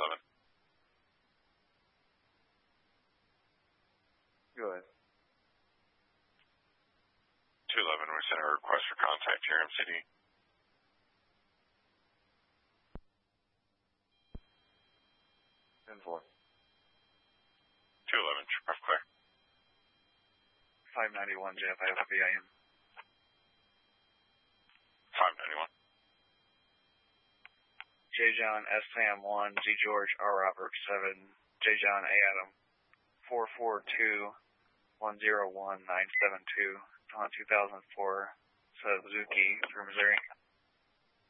211. Go ahead. 211, we sent a request for contact here, MCD. 10-4. 211, trip clear. 591 JFI VIM. 591. J. John S. Sam 1, Z. George R. Robert 7, J. John A. Adam 442-101-972 on 2004 Suzuki for Missouri.